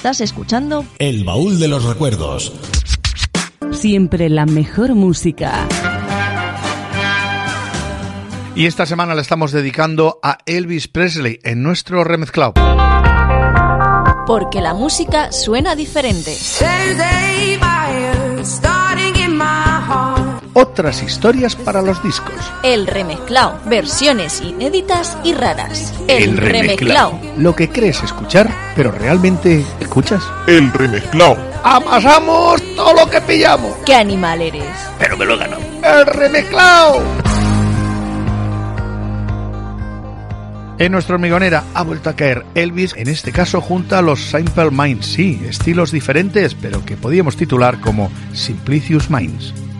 Estás escuchando El Baúl de los Recuerdos. Siempre la mejor música. Y esta semana la estamos dedicando a Elvis Presley en nuestro remezclado. Porque la música suena diferente. Otras historias para los discos. El remezclao, versiones inéditas y raras. El remezclao. Lo que crees escuchar, pero realmente escuchas. El remezclao. ¡Amasamos todo lo que pillamos! ¿Qué animal eres? Pero me lo he ganado. ¡El remezclao! En nuestra hormigonera ha vuelto a caer Elvis, en este caso junto a los Simple Minds. Sí, estilos diferentes, pero que podíamos titular como Simplicious Minds.